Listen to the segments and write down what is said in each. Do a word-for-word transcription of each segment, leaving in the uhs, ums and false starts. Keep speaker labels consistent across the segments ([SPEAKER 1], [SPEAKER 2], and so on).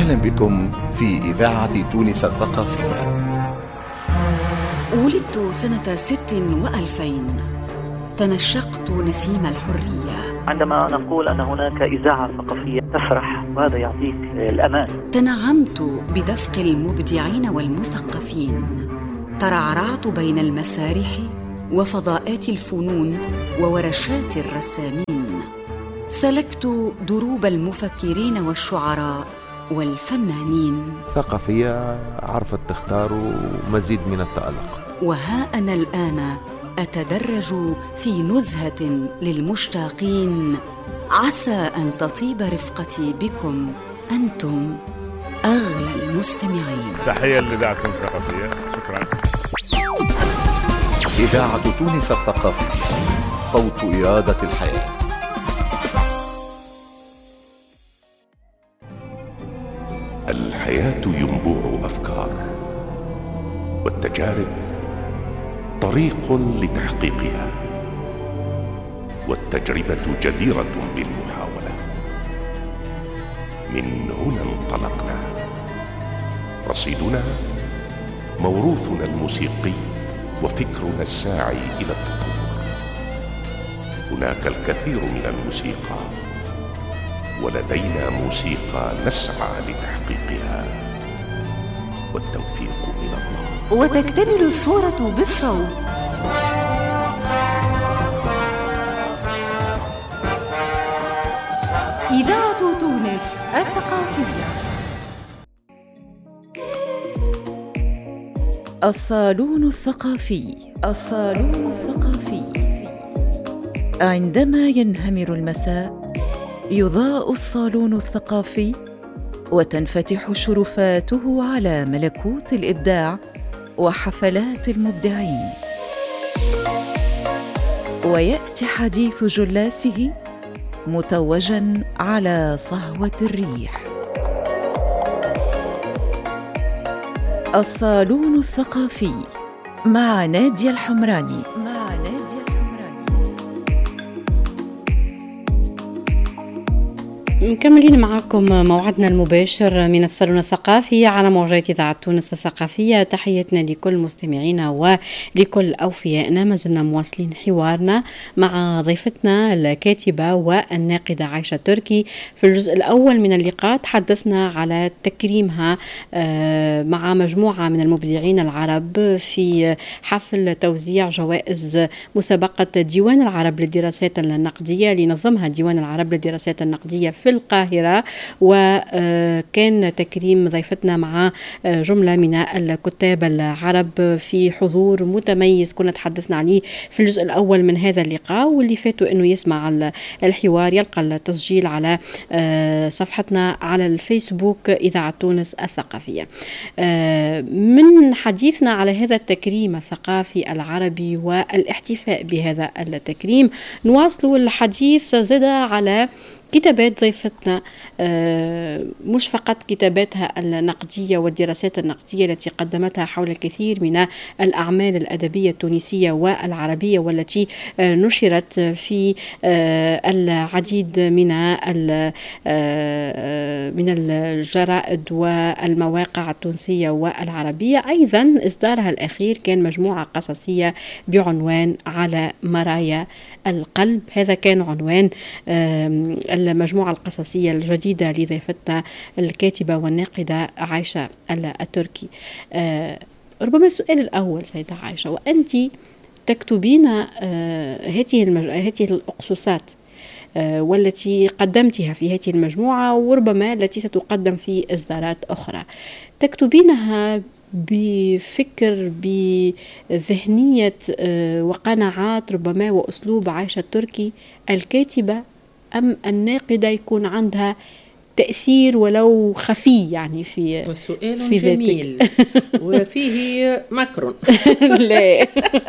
[SPEAKER 1] أهلا بكم في إذاعة تونس الثقافية.
[SPEAKER 2] ولدت سنة ست وألفين، تنشقت نسيم الحرية.
[SPEAKER 3] عندما نقول أن هناك إذاعة ثقافية تفرح، وهذا يعطيك الأمان.
[SPEAKER 2] تنعمت بدفق المبدعين والمثقفين، ترعرعت بين المسارح وفضاءات الفنون وورشات الرسامين، سلكت دروب المفكرين والشعراء والفنانين.
[SPEAKER 4] ثقافية عرفت تختار مزيد من التألق.
[SPEAKER 2] وها أنا الآن أتدرج في نزهة للمشتاقين، عسى أن تطيب رفقتي بكم أنتم أغلى المستمعين.
[SPEAKER 5] تحية لإذاعة تونس الثقافية، شكرا.
[SPEAKER 1] إذاعة تونس الثقافية، صوت إرادة الحياة.
[SPEAKER 6] الحياة ينبوع أفكار، والتجارب طريق لتحقيقها، والتجربة جديرة بالمحاولة. من هنا انطلقنا، رصيدنا موروثنا الموسيقي وفكرنا الساعي إلى التطور. هناك الكثير من الموسيقى، ولدينا موسيقى نسعى لتحقيقها، والتوفيق من الله.
[SPEAKER 2] وتكتمل الصورة بالصوت. إذاعة تونس الثقافية.
[SPEAKER 7] الصالون الثقافي. الصالون الثقافي. عندما ينهمر المساء يضاء الصالون الثقافي وتنفتح شرفاته على ملكوت الإبداع وحفلات المبدعين، ويأتي حديث جلاسه متوجاً على صهوة الريح. الصالون الثقافي مع نادية الحمراني. مع نادية
[SPEAKER 8] مكملين معكم موعدنا المباشر من الصالون الثقافي على موجات إذاعة تونس الثقافية. تحياتنا لكل مستمعينا ولكل أوفيائنا. ما زلنا مواصلين حوارنا مع ضيفتنا الكاتبة والناقدة عايشة تركي. في الجزء الأول من اللقاء تحدثنا على تكريمها مع مجموعة من المبدعين العرب في حفل توزيع جوائز مسابقة ديوان العرب للدراسات النقدية لنظمها ديوان العرب للدراسات النقدية في القاهرة. وكان تكريم ضيفتنا مع جملة من الكتاب العرب في حضور متميز كنا تحدثنا عليه في الجزء الأول من هذا اللقاء. واللي فاتوا أنه يسمع الحوار يلقى التسجيل على صفحتنا على الفيسبوك إذاعة تونس الثقافية. من حديثنا على هذا التكريم الثقافي العربي والاحتفاء بهذا التكريم نواصل الحديث زاد على كتابات ضيفتنا، مش فقط كتاباتها النقدية والدراسات النقدية التي قدمتها حول الكثير من الأعمال الأدبية التونسية والعربية والتي نشرت في العديد من من الجرائد والمواقع التونسية والعربية. أيضا إصدارها الأخير كان مجموعة قصصية بعنوان على مرايا القلب. هذا كان عنوان المجموعة القصصية الجديدة لضيفتنا الكاتبة والناقدة عايشة التركي. آه ربما السؤال الأول سيدة عايشة، وأنت تكتبين آه هذه المج... هذه الأقصوصات آه والتي قدمتها في هذه المجموعة وربما التي ستقدم في إصدارات أخرى، تكتبينها بفكر بذهنية آه وقناعات ربما وأسلوب عايشة التركي الكاتبة، أم الناقدة يكون عندها تأثير ولو خفي يعني في
[SPEAKER 9] وسؤال
[SPEAKER 8] في
[SPEAKER 9] جميل وفيه مكرون؟
[SPEAKER 8] لا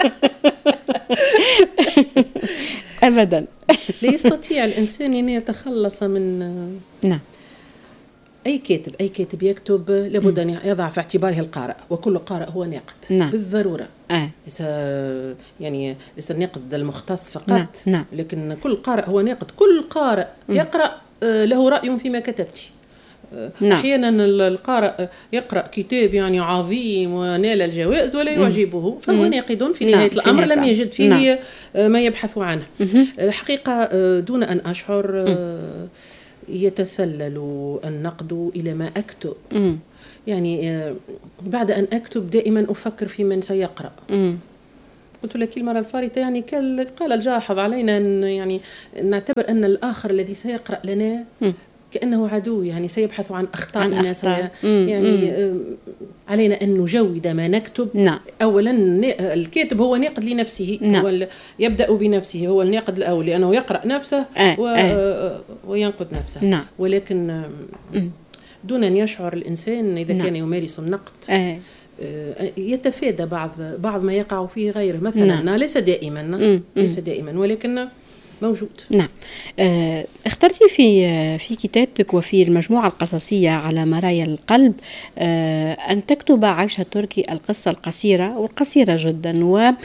[SPEAKER 8] أبدا.
[SPEAKER 9] لا يستطيع الإنسان أن يتخلص من
[SPEAKER 8] نعم.
[SPEAKER 9] أي كاتب أي كاتب يكتب لابد أن يضع في اعتباره القارئ، وكل قارئ هو ناقد
[SPEAKER 8] نعم.
[SPEAKER 9] بالضرورة.
[SPEAKER 8] آه.
[SPEAKER 9] ليس يعني ليس الناقد المختص فقط
[SPEAKER 8] نعم. نعم.
[SPEAKER 9] لكن كل قارئ هو ناقد. كل قارئ يقرأ له رأي فيما كتبتي.
[SPEAKER 8] نعم.
[SPEAKER 9] أحيانا القارئ يقرأ كتاب يعني عظيم ونال الجوائز ولا يعجبه، فهو ناقد في نهاية نعم. الأمر لم يجد فيه نعم. ما يبحث عنه. الحقيقة دون أن أشعر يتسلل النقد إلى ما أكتب. م. يعني بعد أن أكتب دائما أفكر في من سيقرأ. م. قلت لك المرة الفارطة يعني قال الجاحظ علينا أن يعني نعتبر أن الآخر الذي سيقرأ لنا م. كأنه عدو، يعني سيبحث عن أخطائنا، سي... يعني مم. علينا أن نجود ما نكتب. نعم. أولا الكاتب هو ناقد لنفسه. نعم. هو يبدأ بنفسه، هو الناقد الأول لأنه يقرأ نفسه آه. و... آه. وينقد نفسه. نعم. ولكن مم. دون أن يشعر الإنسان إذا نعم. كان يمارس النقد آه. يتفادى بعض بعض ما يقع فيه غيره مثلا. نعم. ليس دائما مم. ليس دائما ولكن موجود.
[SPEAKER 8] نعم. آه، اخترتي في في كتابتك وفي المجموعة القصصية على مرايا القلب آه، أن تكتب عائشة تركي القصة القصيرة والقصيرة جدا،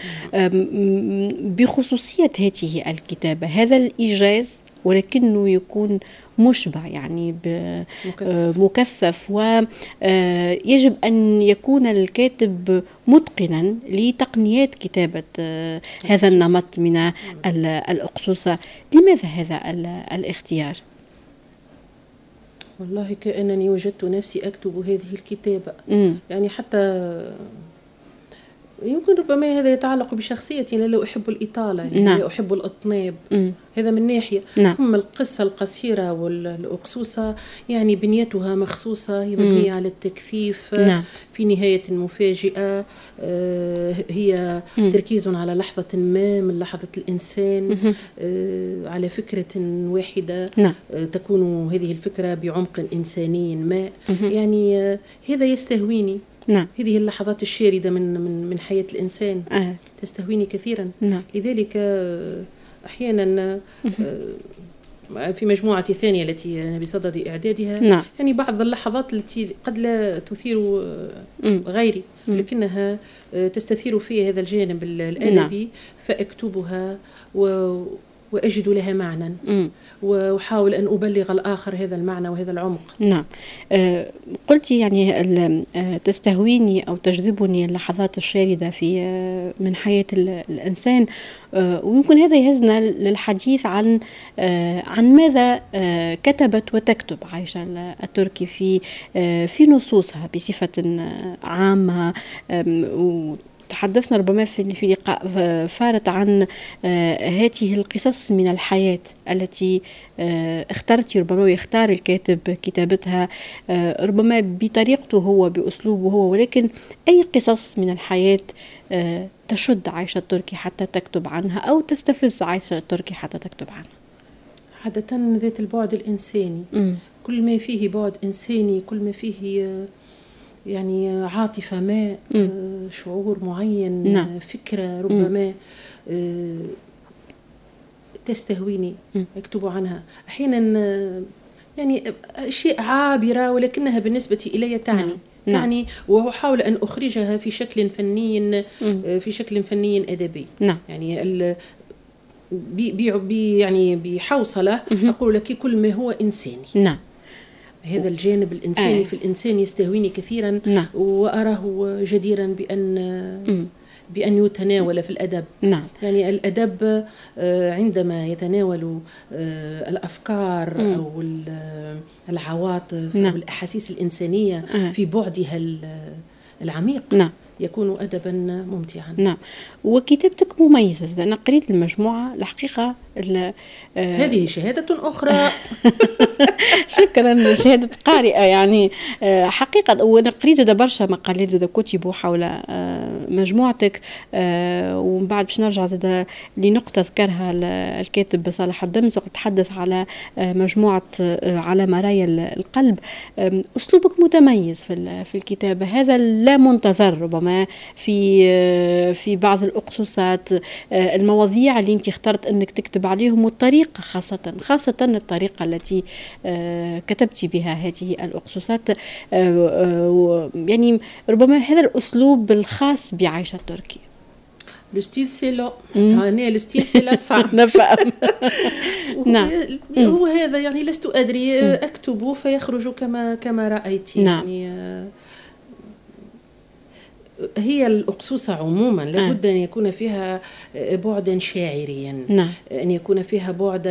[SPEAKER 8] وبخصوصية هذه الكتابة هذا الإيجاز ولكنه يكون مشبع يعني مكثف, مكثف ويجب أن يكون الكاتب متقنا لتقنيات كتابة هذا النمط من الأقصوصة. لماذا هذا الاختيار؟
[SPEAKER 9] والله كأنني وجدت نفسي أكتب هذه الكتابة. م. يعني حتى يمكن ربما هذا يتعلق بشخصيتي، لا أحب الإطالة يعني. نعم. لا أحب الإطناب. م. هذا من ناحية. نعم. ثم القصة القصيرة والأقصوصة يعني بنيتها مخصوصة، هي مبنية على التكثيف. نعم. في نهاية مفاجئة. آه هي م. تركيز على لحظة ما من لحظة الإنسان. آه على فكرة واحدة. نعم. آه تكون هذه الفكرة بعمق إنساني ما. م. يعني آه هذا يستهويني. نعم. هذه اللحظات الشاردة من من من حياة الإنسان آه. تستهويني كثيرا. نعم. لذلك أحيانا في مجموعة ثانية التي أنا بصدد إعدادها. نعم. يعني بعض اللحظات التي قد لا تثير غيري لكنها تستثير فيها هذا الجانب الأدبي. نعم. فأكتبها و وأجد لها معنى م. وأحاول أن أبلغ الآخر هذا المعنى وهذا العمق.
[SPEAKER 8] نعم. آه قلتي يعني آه تستهويني أو تجذبني اللحظات الشاردة في آه من حياة الإنسان، آه ويمكن هذا يهزنا للحديث عن آه عن ماذا آه كتبت وتكتب عائشة التركي في آه في نصوصها بصفة عامة. آه تحدثنا ربما في في لقاء فارت عن آه هذه القصص من الحياة التي آه اخترتي ربما ويختار الكاتب كتابتها آه ربما بطريقته هو بأسلوبه هو، ولكن أي قصص من الحياة آه تشد عائشة التركي حتى تكتب عنها أو تستفز عائشة التركي حتى تكتب عنها؟
[SPEAKER 9] عادة ذات البعد الإنساني. م. كل ما فيه بعد إنساني، كل ما فيه آه يعني عاطفة ما، م. شعور معين. نعم. فكرة ربما م. تستهويني م. أكتب عنها. أحيانا يعني أشياء عابرة ولكنها بالنسبة إلي تعني. نعم. يعني وأحاول أن أخرجها في شكل فني م. في شكل فني أدبي. نعم. يعني ال بي بي يعني بحوصلة م. أقول لك كل ما هو إنساني. نعم. هذا الجانب الإنساني آه. في الإنسان يستهويني كثيرا. نعم. وأراه جديرا بأن م. بأن يتناول في الأدب. نعم. يعني الأدب عندما يتناول الأفكار م. أو العواطف. نعم. أو الأحاسيس الإنسانية آه. في بعدها العميق. نعم. يكون أدبا ممتعا.
[SPEAKER 8] نعم. وكتابتك مميزة. أنا قريت المجموعة الحقيقة آه
[SPEAKER 9] هذه شهادة أخرى.
[SPEAKER 8] شكرا، شهادة قارئة يعني آه حقيقة. وأنا قريت دا برشا مقالات زاد كتبوا حول آه مجموعتك آه ومن بعد باش نرجع زاد لنقطة ذكرها الكاتب صالح الدمس وقت تحدث على آه مجموعة آه على مرايا القلب. آه أسلوبك متميز في في الكتابة، هذا لا منتظر ربما في آه في بعض الأقصوصات، آه المواضيع اللي أنت اخترت أنك تكتب عليهم والطريقة خاصة خاصة الطريقة التي آه كتبتي بها هذه الأقصوصات. آه آه يعني ربما هذا الأسلوب الخاص بعائشة التركي.
[SPEAKER 9] لو ستيل سي لو أنا لو ستيل سي لا فام
[SPEAKER 8] نفهم. نعم.
[SPEAKER 9] هو هذا يعني لست أدري أكتب فيخرج كما كما رأيت.
[SPEAKER 8] نعم.
[SPEAKER 9] يعني هي الأقصوصة عموما لابد أن يكون فيها بعدا شاعريا.
[SPEAKER 8] نعم.
[SPEAKER 9] أن يكون فيها بعدا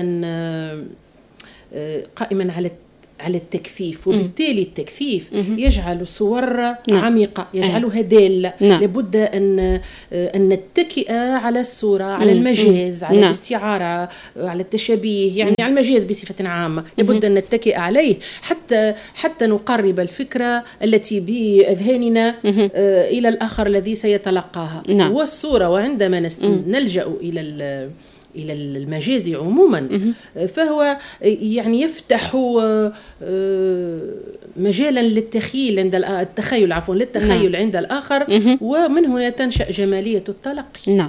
[SPEAKER 9] قائما على على التكثيف، وبالتالي التكثيف يجعل الصور نعم. عميقة، يجعلها دالة. نعم. لابد أن أن نتكئ على الصورة، على المجاز، على نعم. الاستعارة، على التشابيه، يعني على المجاز بصفة عامة لابد أن نتكئ عليه حتى حتى نقرب الفكرة التي بأذهاننا إلى الآخر الذي سيتلقاها. نعم. والصورة وعندما نلجأ إلى إلى المجاز عموما فهو يعني يفتح مجالا للتخيل عند التخيل عفوا للتخيل نعم. عند الآخر، ومن هنا تنشأ جمالية التلقي.
[SPEAKER 8] نعم.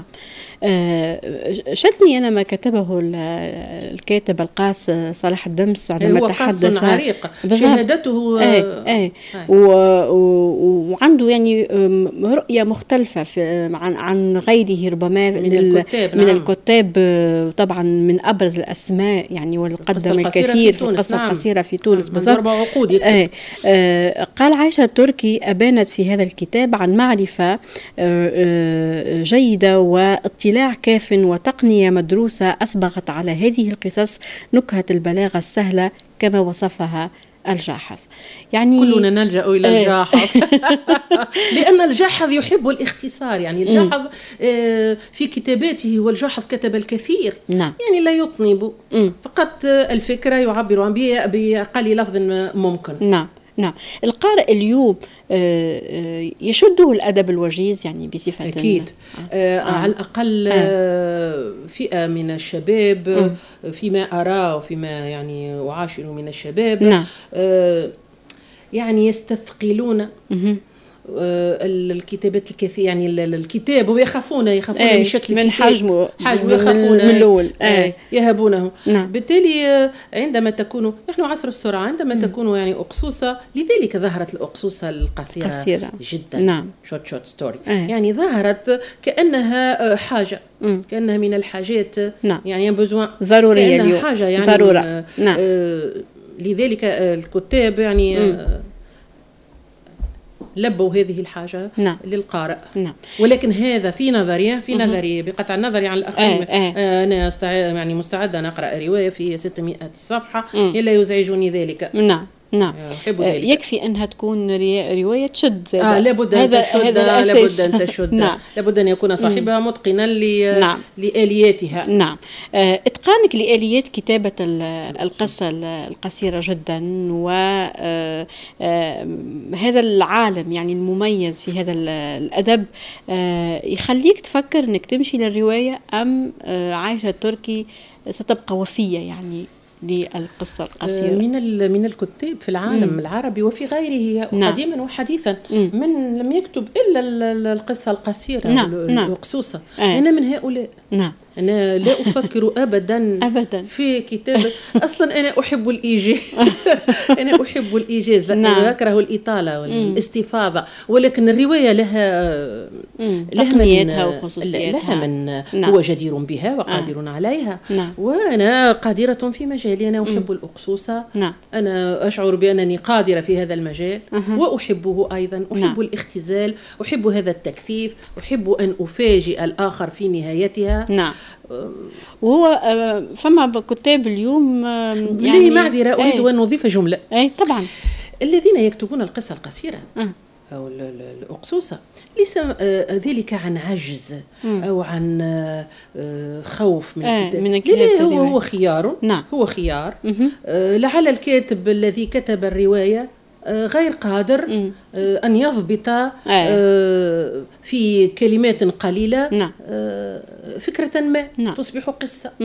[SPEAKER 8] شدني أنا ما كتبه الكاتب القاس صلاح الدمس عندما
[SPEAKER 9] هو
[SPEAKER 8] تحدث
[SPEAKER 9] قاس عريق شهادته
[SPEAKER 8] ايه ايه وعنده يعني رؤية مختلفة في عن عن غيره ربما
[SPEAKER 9] من الكتاب
[SPEAKER 8] من
[SPEAKER 9] نعم.
[SPEAKER 8] الكتاب طبعا من أبرز الأسماء يعني والقدم الكثير في القصة نعم. القصيرة في تونس
[SPEAKER 9] بالضبط.
[SPEAKER 8] ايه آه قال عائشة التركي أبانت في هذا الكتاب عن معرفة آه جيدة واطلاع كاف وتقنية مدروسة أسبغت على هذه القصص نكهة البلاغة السهلة كما وصفها الجاحظ. يعني
[SPEAKER 9] كلنا نلجأ إلى الجاحظ لأن الجاحظ يحب الاختصار. يعني الجاحظ في كتاباته والجاحظ كتب الكثير
[SPEAKER 8] نعم.
[SPEAKER 9] يعني لا يطنب فقط الفكرة يعبر عن بأقل لفظ ممكن.
[SPEAKER 8] نعم نعم. القارئ اليوم يشده الأدب الوجيز يعني بصفة
[SPEAKER 9] أكيد آه. آه. على الأقل آه. فئة من الشباب م. فيما أرى وفيما يعني أعاشر من الشباب
[SPEAKER 8] نعم.
[SPEAKER 9] آه يعني يستثقلون الكتابات الكثير يعني الكتاب ويخافون يخافون
[SPEAKER 8] ايه
[SPEAKER 9] من شكل
[SPEAKER 8] من
[SPEAKER 9] الكتاب
[SPEAKER 8] حجمه
[SPEAKER 9] حجمه يخافون
[SPEAKER 8] من الأول
[SPEAKER 9] ايه يهبونه.
[SPEAKER 8] نعم.
[SPEAKER 9] بالتالي عندما تكون نحن عصر السرعة عندما م. تكون يعني أقصوصة لذلك ظهرت الأقصوصة القصيرة
[SPEAKER 8] قصيرة.
[SPEAKER 9] جدا
[SPEAKER 8] نعم.
[SPEAKER 9] شورت شورت ستوري
[SPEAKER 8] ايه.
[SPEAKER 9] يعني ظهرت كأنها حاجة م. كأنها من الحاجات
[SPEAKER 8] نعم.
[SPEAKER 9] يعني بزوان
[SPEAKER 8] ضرورية
[SPEAKER 9] كأنها
[SPEAKER 8] اليوم.
[SPEAKER 9] حاجة يعني
[SPEAKER 8] ضرورة.
[SPEAKER 9] آه
[SPEAKER 8] نعم.
[SPEAKER 9] آه لذلك الكتاب يعني آه لبوا هذه الحاجة
[SPEAKER 8] نعم.
[SPEAKER 9] للقارئ.
[SPEAKER 8] نعم.
[SPEAKER 9] ولكن هذا في نظرية في نظرية بقطع النظر عن الأخ
[SPEAKER 8] آه آه.
[SPEAKER 9] أنا يعني مستعدة أن أقرأ رواية في ستمائة صفحة إلا يزعجني ذلك.
[SPEAKER 8] نعم نعم.
[SPEAKER 9] يكفي
[SPEAKER 8] أنها تكون رواية تشد.
[SPEAKER 9] آه لابد أن تشد لابد أن تشد
[SPEAKER 8] نعم.
[SPEAKER 9] لابد أن يكون صاحبها متقنا
[SPEAKER 8] نعم.
[SPEAKER 9] لآلياتها.
[SPEAKER 8] نعم. آه إتقانك لآليات كتابة القصة القصيرة جدا وهذا آه العالم يعني المميز في هذا الأدب آه يخليك تفكر أنك تمشي للرواية أم آه عائشة التركي ستبقى وفية يعني للقصة القصيرة
[SPEAKER 9] من من الكتاب في العالم مم. العربي وفي غيره نعم. قديما وحديثا مم. من لم يكتب إلا القصة القصيرة
[SPEAKER 8] نعم.
[SPEAKER 9] القصوصة نعم. أنا من هؤلاء
[SPEAKER 8] نعم.
[SPEAKER 9] أنا لا أفكر أبدا
[SPEAKER 8] أبدا
[SPEAKER 9] في كتاب أصلا أنا أحب الإيجاز أنا أحب الإيجاز
[SPEAKER 8] نعم.
[SPEAKER 9] أكره الإطالة والاستفاضة ولكن الرواية لها
[SPEAKER 8] لها من وخصوصياتها
[SPEAKER 9] لها من نعم. هو جدير بها وقادر آه. عليها
[SPEAKER 8] نعم.
[SPEAKER 9] وأنا قادرة في مجالي أنا أحب الأقصوصة
[SPEAKER 8] نعم.
[SPEAKER 9] أنا أشعر بأنني قادرة في هذا المجال
[SPEAKER 8] أه.
[SPEAKER 9] وأحبه أيضا أحب نعم. الاختزال أحب هذا التكثيف أحب أن أفاجئ الآخر في نهايتها
[SPEAKER 8] نعم. وهو فما كتاب اليوم
[SPEAKER 9] يعني لي معذرة أريد أيه. أن نضيف جملة
[SPEAKER 8] أي طبعا
[SPEAKER 9] الذين يكتبون القصة القصيرة
[SPEAKER 8] أه.
[SPEAKER 9] أو الأقصوصة ليس ذلك عن عجز م. أو عن خوف من
[SPEAKER 8] آه
[SPEAKER 9] الكتاب,
[SPEAKER 8] من الكتاب
[SPEAKER 9] هو, هو خيار
[SPEAKER 8] نعم.
[SPEAKER 9] هو خيار آه لعل الكاتب الذي كتب الرواية غير قادر م. أن يضبط آه. في كلمات قليلة
[SPEAKER 8] نعم.
[SPEAKER 9] آه فكرة ما
[SPEAKER 8] نعم.
[SPEAKER 9] تصبح قصة
[SPEAKER 8] م.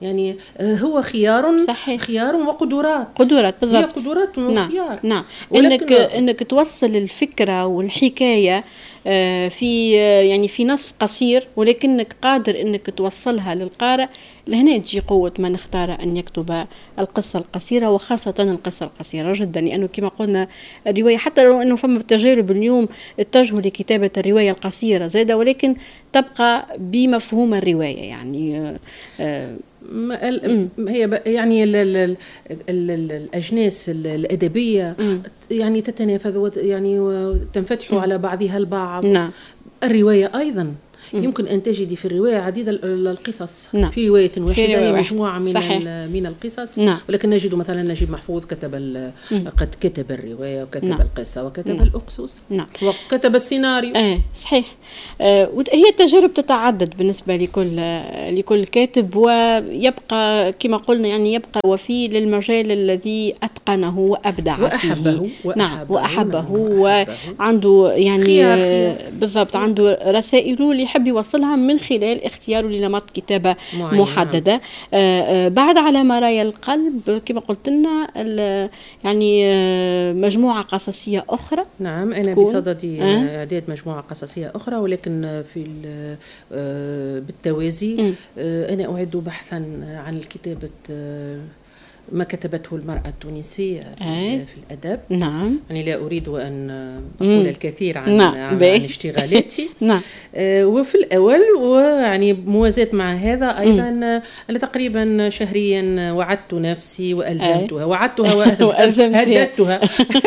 [SPEAKER 9] يعني هو خيار
[SPEAKER 8] صحيح.
[SPEAKER 9] خيار وقدرات
[SPEAKER 8] قدرات بالضبط.
[SPEAKER 9] هي قدرات وخيار.
[SPEAKER 8] نعم, نعم. انك انك توصل الفكره والحكايه في يعني في نص قصير، ولكنك قادر انك توصلها للقارئ. لهنا تجي قوة من اختار أن يكتب القصة القصيرة، وخاصة القصة القصيرة جدا، لأنه كما قلنا الرواية حتى لو أنه فما تجارب اليوم اتجهوا لكتابة الرواية القصيرة زادة، ولكن تبقى بمفهوم الرواية. يعني آه
[SPEAKER 9] هي يعني ال ال ال ال ال الأجناس الأدبية م. يعني تتنافذ يعني وتنفتح على بعضها البعض.
[SPEAKER 8] نعم.
[SPEAKER 9] الرواية أيضا يمكن أن تجدي في الرواية عديد القصص.
[SPEAKER 8] نعم.
[SPEAKER 9] في رواية واحدة هي مجموعة من من القصص.
[SPEAKER 8] نعم.
[SPEAKER 9] ولكن نجد مثلا نجيب محفوظ كتب قد كتب الرواية وكتب
[SPEAKER 8] نعم.
[SPEAKER 9] القصة وكتب
[SPEAKER 8] نعم.
[SPEAKER 9] الأقصص.
[SPEAKER 8] نعم.
[SPEAKER 9] وكتب السيناريو.
[SPEAKER 8] آه صحيح. آه هي التجارب تتعدد بالنسبة لكل آه لكل كاتب، ويبقى كما قلنا يعني يبقى وفي للمجال الذي أتقنه وأبدع
[SPEAKER 9] وأحبه
[SPEAKER 8] فيه.
[SPEAKER 9] وأحبه
[SPEAKER 8] نعم وأحبه وعنده يعني
[SPEAKER 9] خيار خيار.
[SPEAKER 8] بالضبط عنده رسائله اللي يحب يوصلها من خلال اختياره لنمط كتابة معين. محددة. آه آه بعد على مرايا القلب كما قلت لنا يعني آه مجموعة قصصية أخرى.
[SPEAKER 9] نعم أنا بصدد إعداد آه. مجموعة قصصية أخرى، ولكن في آه بالتوازي م. آه أنا أعد بحثا عن الكتابة آه ما كتبته المرأة التونسية في,
[SPEAKER 8] أي.
[SPEAKER 9] في الأدب.
[SPEAKER 8] نعم.
[SPEAKER 9] يعني لا أريد أن أقول الكثير عن,
[SPEAKER 8] نعم.
[SPEAKER 9] عن, عن اشتغالاتي.
[SPEAKER 8] نعم.
[SPEAKER 9] آه وفي الأول ويعني موازاة مع هذا أيضا أنا تقريبا شهريا وعدت نفسي وألزمتها. وعدتها وألزمتها هددتها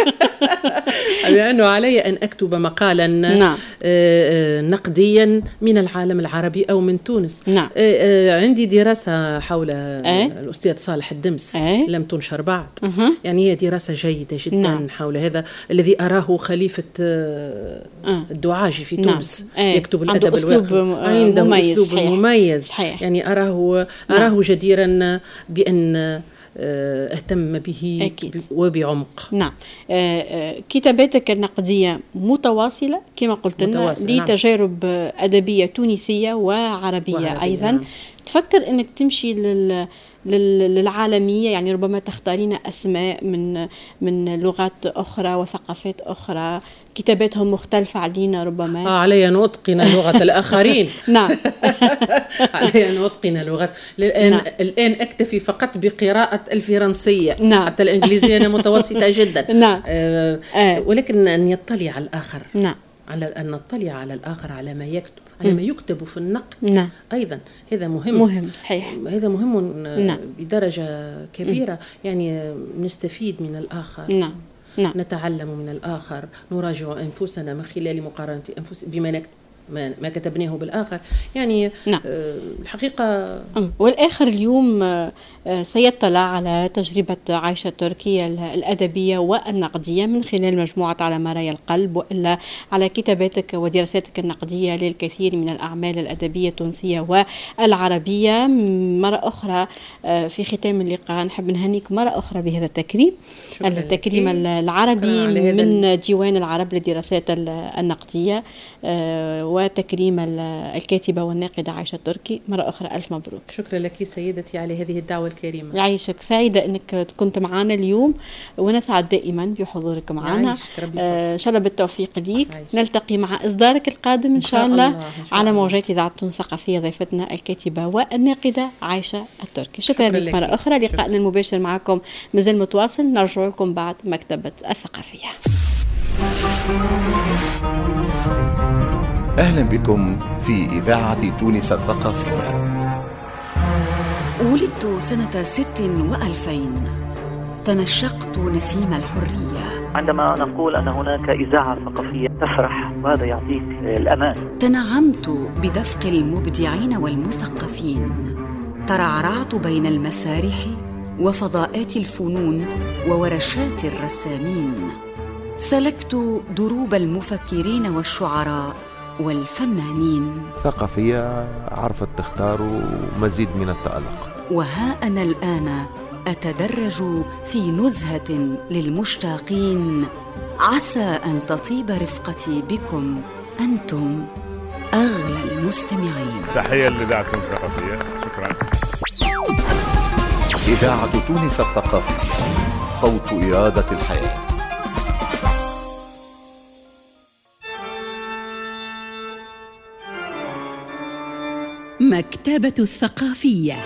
[SPEAKER 9] لأنه علي أن أكتب مقالا
[SPEAKER 8] نعم.
[SPEAKER 9] آه نقديا من العالم العربي أو من تونس.
[SPEAKER 8] نعم.
[SPEAKER 9] آه عندي دراسة حول أي. الأستاذ صالح الدمس أي. لم تنشر بعد.
[SPEAKER 8] أه.
[SPEAKER 9] يعني هي دراسة جيدة جدا. نعم. حول هذا الذي أراه خليفة أه. الدعاجي في تونس.
[SPEAKER 8] نعم.
[SPEAKER 9] يكتب الأدب
[SPEAKER 8] الواقع.
[SPEAKER 9] عنده
[SPEAKER 8] مميز.
[SPEAKER 9] أسلوب
[SPEAKER 8] صحيح.
[SPEAKER 9] مميز.
[SPEAKER 8] صحيح.
[SPEAKER 9] يعني أراه أراه نعم. جديرا بأن اهتم به
[SPEAKER 8] أكيد.
[SPEAKER 9] وبعمق.
[SPEAKER 8] نعم. آه آه كتاباتك النقدية متواصلة كما قلت لنا لتجارب نعم. أدبية تونسية وعربية, وعربية أيضا. نعم. تفكر أنك تمشي لل للعالمية، يعني ربما تختارين أسماء من من لغات أخرى وثقافات أخرى كتاباتهم مختلفة علينا ربما.
[SPEAKER 9] آه علي أن أتقن لغة الآخرين.
[SPEAKER 8] نعم.
[SPEAKER 9] علي أن أتقن لغة الآن. نعم. الآن أكتفي فقط بقراءة الفرنسية.
[SPEAKER 8] نعم.
[SPEAKER 9] حتى الإنجليزية أنا متوسطة جدا.
[SPEAKER 8] نعم.
[SPEAKER 9] آه آه. ولكن أن يطلع على الآخر.
[SPEAKER 8] نعم.
[SPEAKER 9] على أن نطلع على الآخر على ما يكتب على ما يكتب في النقد.
[SPEAKER 8] نعم.
[SPEAKER 9] أيضا هذا مهم.
[SPEAKER 8] مهم صحيح.
[SPEAKER 9] هذا مهم.
[SPEAKER 8] نعم.
[SPEAKER 9] بدرجة كبيرة. م. يعني نستفيد من الآخر.
[SPEAKER 8] نعم. نعم.
[SPEAKER 9] نتعلم من الآخر، نراجع أنفسنا من خلال مقارنة أنفس بما نكتب ما, ما كتبناه بالآخر. يعني
[SPEAKER 8] نعم.
[SPEAKER 9] آه الحقيقة.
[SPEAKER 8] والآخر اليوم آه سيطلع على تجربة عايشة تركي الأدبية والنقدية من خلال مجموعة على مرايا القلب، وإلا على كتاباتك ودراساتك النقدية للكثير من الأعمال الأدبية التونسية والعربية. مرة أخرى آه في ختام اللقاء نحب نهنيك مرة أخرى بهذا التكريم، التكريم العربي من ديوان العرب للدراسات النقدية، آه وتكريم الكاتبة والناقدة عايشة تركي. مرة أخرى ألف مبروك.
[SPEAKER 9] شكرا لك سيدتي على هذه الدعوة الكريمة.
[SPEAKER 8] يعيشك، سعيدة أنك كنت معنا اليوم ونسعد دائما بحضورك معنا. آه إن شاء الله بالتوفيق ليك. نلتقي مع إصدارك القادم إن شاء الله, الله. إن شاء على موجات إذاعة تونس الثقافية ضيفتنا الكاتبة والناقدة عايشة التركي. شكرا, شكرا لك مرة أخرى. لقاءنا المباشر معكم مازال متواصل، نرجع لكم بعد مكتبة الثقافية.
[SPEAKER 1] أهلا بكم في إذاعة تونس الثقافية.
[SPEAKER 2] ولدت سنة ست وألفين، تنشقت نسيم الحرية.
[SPEAKER 3] عندما نقول أن هناك إذاعة ثقافية تفرح وهذا يعطيك الأمان.
[SPEAKER 2] تنعمت بدفق المبدعين والمثقفين، ترعرعت بين المسارح وفضاءات الفنون وورشات الرسامين، سلكت دروب المفكرين والشعراء والفنانين.
[SPEAKER 4] ثقافية عرفت تختار مزيد من التألق.
[SPEAKER 2] وها أنا الآن أتدرج في نزهة للمشتاقين، عسى أن تطيب رفقتي بكم أنتم أغلى المستمعين.
[SPEAKER 5] تحية لإذاعة تونس الثقافية. شكرا.
[SPEAKER 1] إذاعة تونس الثقافية، صوت إرادة الحياة.
[SPEAKER 2] مكتبة الثقافية.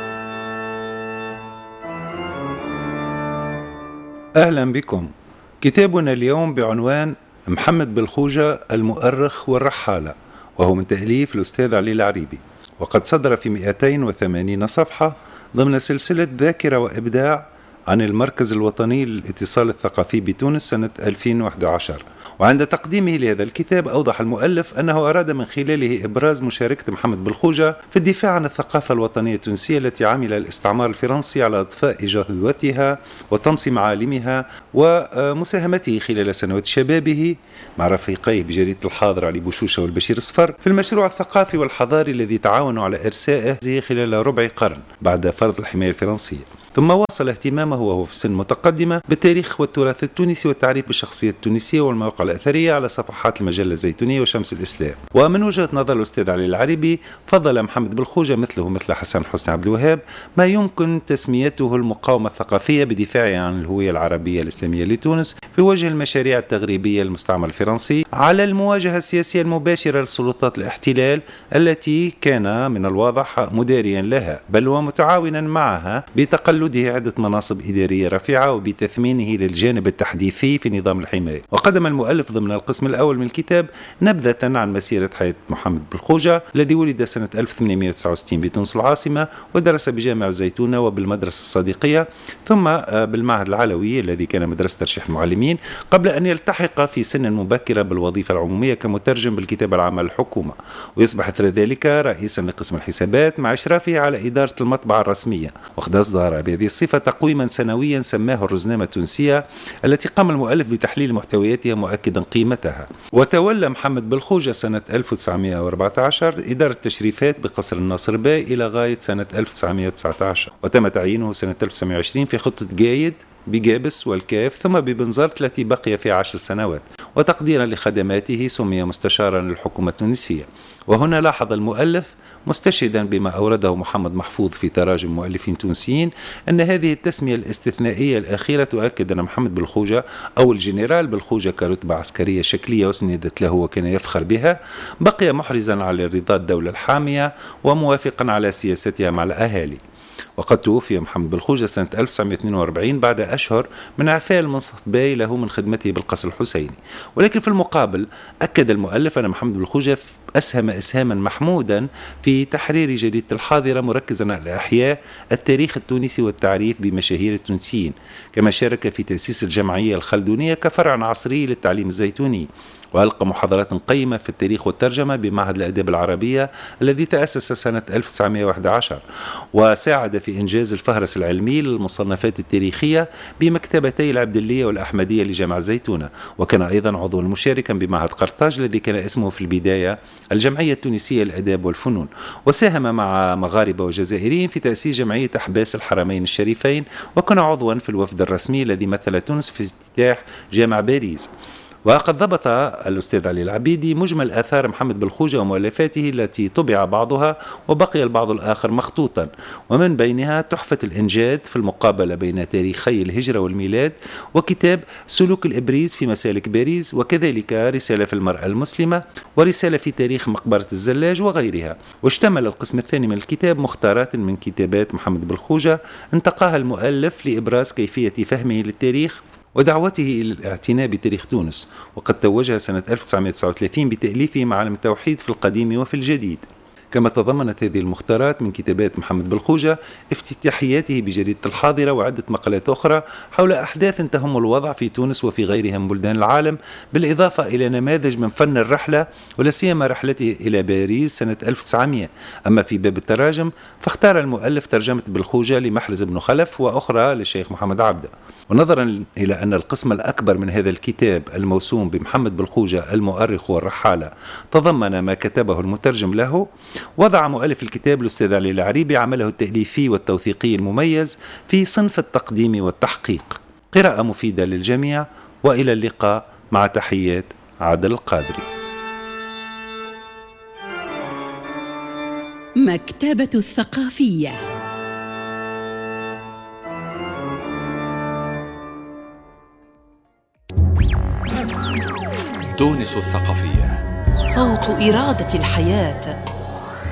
[SPEAKER 10] أهلا بكم. كتابنا اليوم بعنوان محمد بالخوجة المؤرخ والرحالة، وهو من تأليف الأستاذ علي العريبي، وقد صدر في مئتين وثمانين صفحة ضمن سلسلة ذاكرة وإبداع عن المركز الوطني للاتصال الثقافي بتونس سنة ألفين وإحدى عشر. وعند تقديمه لهذا الكتاب أوضح المؤلف أنه أراد من خلاله إبراز مشاركة محمد بالخوجة في الدفاع عن الثقافة الوطنية التونسية التي عمل الاستعمار الفرنسي على إطفاء جذوتها وطمس معالمها، ومساهمته خلال سنوات شبابه مع رفيقيه بجريدة الحاضر علي بوشوشة والبشير الصفر في المشروع الثقافي والحضاري الذي تعاونوا على إرسائه خلال ربع قرن بعد فرض الحماية الفرنسية. ثم واصل اهتمامه وهو في سن متقدمة بالتاريخ والتراث التونسي والتعريف بالشخصية التونسية والمواقع الأثرية على صفحات المجلة الزيتونية وشمس الإسلام. ومن وجهة نظر الأستاذ علي العريبي، فضل محمد بالخوجة مثله مثل حسن حسني عبد الوهاب ما يمكن تسميته المقاومة الثقافية بدفاعه عن الهوية العربية الإسلامية لتونس في وجه المشاريع التغريبية المستعمر الفرنسي، على المواجهة السياسية المباشرة لسلطات الاحتلال التي كان من الواضح مداريا لها، بل ومتعاونا معها بتقلد عدة مناصب إدارية رفيعة وبتثمينه للجانب التحديثي في نظام الحماية. وقدم المؤلف ضمن القسم الأول من الكتاب نبذة عن مسيرة حياة محمد بالخوجة الذي ولد سنة ألف وثمانمئة وتسعة وستين بتونس العاصمة، ودرس بجامع الزيتونة وبالمدرسة الصديقية، ثم بالمعهد العلوي الذي كان مدرسة ترشيح المعلمين، قبل أن يلتحق في سن مبكرة بالوظيفة العمومية كمترجم بالكتابة العامة للحكومة، ويصبح إثر ذلك رئيسا لقسم الحسابات مع إشرافه على إدارة المطبعة الرسمية. وقد أصدر بهذه الصفة تقويما سنويا سماه الرزنامة التونسية، التي قام المؤلف بتحليل محتوياتها مؤكدا قيمتها. وتولى محمد بالخوجة سنة ألف وتسعمئة وأربعة عشر إدارة التشريفات بقصر الناصر باي إلى غاية سنة ألف وتسعمئة وتسعة عشر، وتم تعيينه سنة ألف وتسعمئة وعشرين في خطة جايد بجابس والكاف ثم ببنزرت التي بقي فيها عشر سنوات. وتقديرا لخدماته سمي مستشارا للحكومة التونسية. وهنا لاحظ المؤلف مستشهدا بما أورده محمد محفوظ في تراجم مؤلفين تونسيين أن هذه التسمية الاستثنائية الأخيرة تؤكد أن محمد بالخوجة أو الجنرال بالخوجة كرتبة عسكرية شكلية وسندت له وكان يفخر بها، بقي محرزا على رضا الدولة الحامية وموافقا على سياستها مع الأهالي. وقد توفي محمد بالخوجة سنة ألف وتسعمئة واثنين وأربعين بعد أشهر من إعفاء المنصف باي له من خدمته بالقصر الحسيني. ولكن في المقابل أكد المؤلف أن محمد بالخوجة أسهم إسهاما محمودا في تحرير جريدة الحاضرة، مركزا على إحياء التاريخ التونسي والتعريف بمشاهير التونسيين، كما شارك في تأسيس الجمعية الخلدونية كفرع عصري للتعليم الزيتوني، وألقى محاضرات قيمة في التاريخ والترجمة بمعهد الآداب العربية الذي تأسس سنة ألف وتسعمئة وأحد عشر، وساعد في إنجاز الفهرس العلمي للمصنفات التاريخية بمكتبتي العبدلية والأحمدية لجامع الزيتونة، وكان أيضا عضوا مشاركا بمعهد قرطاج الذي كان اسمه في البداية الجمعية التونسية للآداب والفنون. وساهم مع مغاربة وجزائريين في تأسيس جمعية أحباس الحرمين الشريفين، وكان عضوا في الوفد الرسمي الذي مثل تونس في افتتاح جامع باريس. وقد ضبط الأستاذ علي العبيدي مجمل آثار محمد بالخوجة ومؤلفاته التي طبع بعضها وبقي البعض الآخر مخطوطا، ومن بينها تحفة الإنجاد في المقابلة بين تاريخي الهجرة والميلاد، وكتاب سلوك الإبريز في مسالك باريس، وكذلك رسالة في المرأة المسلمة، ورسالة في تاريخ مقبرة الزلاج وغيرها. واشتمل القسم الثاني من الكتاب مختارات من كتابات محمد بالخوجة انتقاها المؤلف لإبراز كيفية فهمه للتاريخ ودعوته إلى الاعتناء بتاريخ تونس. وقد توجها سنة ألف وتسعمئة وتسعة وثلاثين بتأليفه معالم التوحيد في القديم وفي الجديد. كما تضمنت هذه المختارات من كتابات محمد بالخوجة افتتاحياته بجريدة الحاضرة وعدة مقالات أخرى حول أحداث تهم الوضع في تونس وفي غيرها من بلدان العالم، بالإضافة إلى نماذج من فن الرحلة ولا سيما رحلته إلى باريس سنة ألف وتسعمئة. أما في باب التراجم فاختار المؤلف ترجمة بالخوجة لمحرز بن خلف وأخرى للشيخ محمد عبده. ونظرا إلى أن القسم الأكبر من هذا الكتاب الموسوم بمحمد بالخوجة المؤرخ والرحالة تضمن ما كتبه المترجم له، وضع مؤلف الكتاب الأستاذ علي العريبي عمله التأليفي والتوثيقي المميز في صنف التقديم والتحقيق. قراءة مفيدة للجميع، وإلى اللقاء، مع تحيات عادل القادري.
[SPEAKER 2] مكتبة الثقافية.
[SPEAKER 11] تونس الثقافية،
[SPEAKER 12] صوت إرادة الحياة.